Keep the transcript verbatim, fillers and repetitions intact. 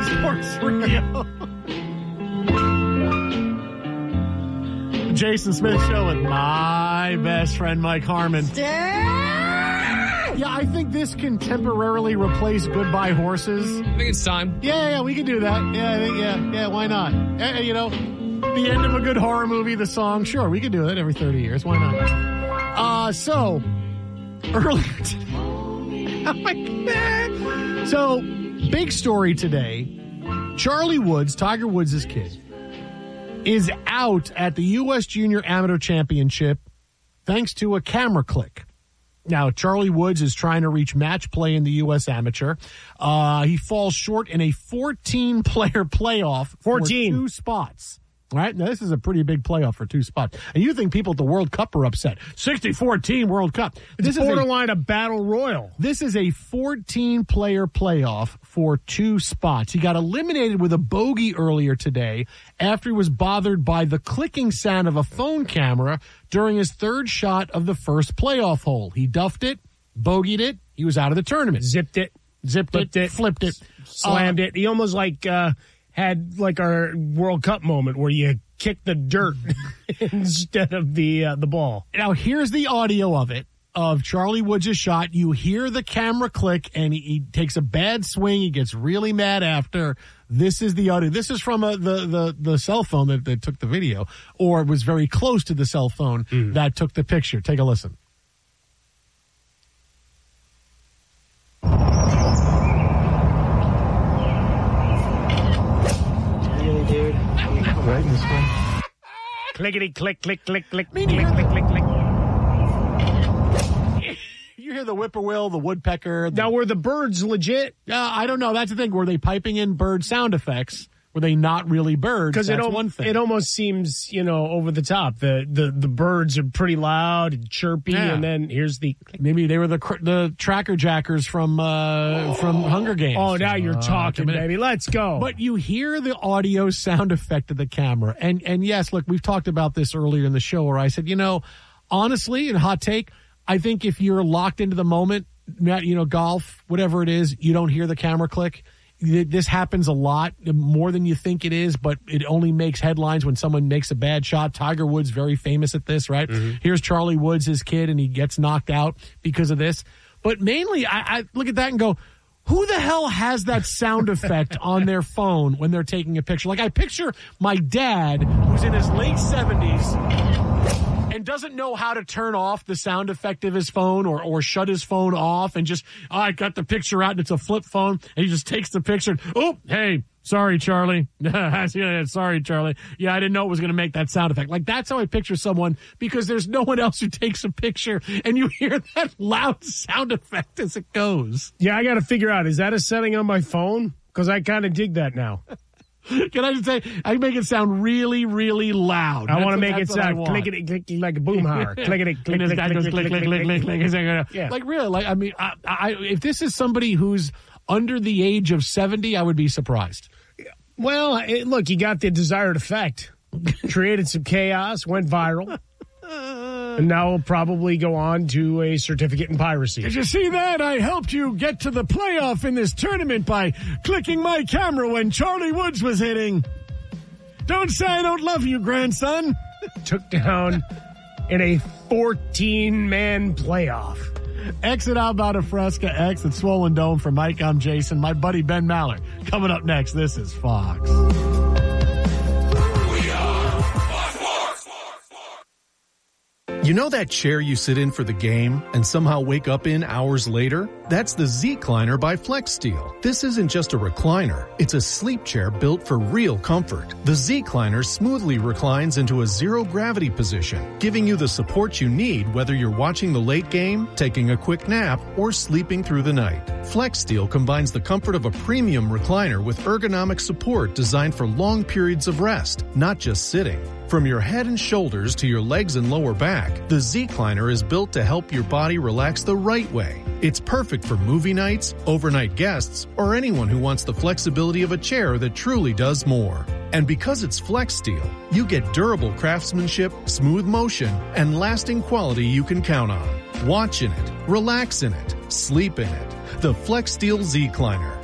Sports Radio. Jason Smith Show with my best friend, Mike Harmon. Yeah, I think this can temporarily replace Goodbye Horses. I think it's time. Yeah, yeah, we can do that. Yeah, I think, yeah, yeah, why not? Eh, you know, the end of a good horror movie, the song, sure, we can do that every thirty years. Why not? Uh, so, earlier today, oh my God. So, big story today. Charlie Woods, Tiger Woods' kid, is out at the U S Junior Amateur Championship thanks to a camera click. Now, Charlie Woods is trying to reach match play in the U S Amateur. Uh, he falls short in a fourteen-player playoff fourteen. for two spots. All right, now this is a pretty big playoff for two spots. And you think people at the World Cup are upset. sixty-four team World Cup. It's This borderline is a, a battle royal. This is a fourteen-player playoff for two spots. He got eliminated with a bogey earlier today after he was bothered by the clicking sound of a phone camera during his third shot of the first playoff hole. He duffed it, bogeyed it. He was out of the tournament. Zipped it. Zipped Flipped it, it. flipped it. Slammed Uh, it. He almost like uh, had like our World Cup moment where you kick the dirt instead of the uh, the ball. Now, here's the audio of it, of Charlie Woods' shot. You hear the camera click, and he, he takes a bad swing. He gets really mad after. This is the audio. This is from uh, the, the, the cell phone that, that took the video, or it was very close to the cell phone mm. that took the picture. Take a listen. Really, dude? Right in this one? Clickety click, click, click, click, I mean, click, click, click, click. You hear the whippoorwill, the woodpecker. The, Now, were the birds legit? uh, I don't know. That's the thing. Were they piping in bird sound effects? Were they not really birds? Because That's it, al- one thing. it almost seems, you know, over the top. The the, the birds are pretty loud and chirpy, Yeah. and then here's the... Maybe they were the cr- the tracker jackers from uh, from Hunger Games. Oh, now you're Uh, talking, come in. baby. Let's go. But you hear the audio sound effect of the camera. And and yes, look, we've talked about this earlier in the show where I said, you know, honestly, in hot take, I think if you're locked into the moment, you know, golf, whatever it is, you don't hear the camera click. This happens a lot, more than you think it is, but it only makes headlines when someone makes a bad shot. Tiger Woods, very famous at this, right? Mm-hmm. Here's Charlie Woods, his kid, and he gets knocked out because of this. But mainly, I, I look at that and go, who the hell has that sound effect on their phone when they're taking a picture? Like, I picture my dad, who's in his late seventies, and doesn't know how to turn off the sound effect of his phone or, or shut his phone off and just, oh, I got the picture out and it's a flip phone, and he just takes the picture and, oh, hey, sorry, Charlie. Sorry, Charlie. Yeah, I didn't know it was going to make that sound effect. Like, that's how I picture someone, because there's no one else who takes a picture and you hear that loud sound effect as it goes. yeah, I got to figure out, is that a setting on my phone? Because I kind of dig that now. Can I just say, I make it sound really, really loud. I want to That's- make it that's what I sound want. clickety clickety like a boomhauer. Clickety click And this click guy click goes click click, click, click, click, click, click. Yeah. Like, really, like, I mean, I, I, if this is somebody who's under the age of seventy, I would be surprised. Well, it, look, you got the desired effect. Created some chaos, went viral. And now we'll probably go on to a certificate in piracy. Did you see that? I helped you get to the playoff in this tournament by clicking my camera when Charlie Woods was hitting. Don't say I don't love you, grandson. Took down in a fourteen-man playoff. Exit Outbound of Fresca, X at Swollen Dome. For Mike, I'm Jason. My buddy Ben Maller. Coming up next, this is Fox. You know that chair you sit in for the game and somehow wake up in hours later? That's the Z-Cliner by FlexSteel. This isn't just a recliner. It's a sleep chair built for real comfort. The Z-Cliner smoothly reclines into a zero-gravity position, giving you the support you need whether you're watching the late game, taking a quick nap, or sleeping through the night. FlexSteel combines the comfort of a premium recliner with ergonomic support designed for long periods of rest, not just sitting. From your head and shoulders to your legs and lower back, the Z-Cliner is built to help your body relax the right way. It's perfect for movie nights, overnight guests, or anyone who wants the flexibility of a chair that truly does more. And because it's FlexSteel, you get durable craftsmanship, smooth motion, and lasting quality you can count on. Watch in it, relax in it, sleep in it. The FlexSteel Z-Cliner.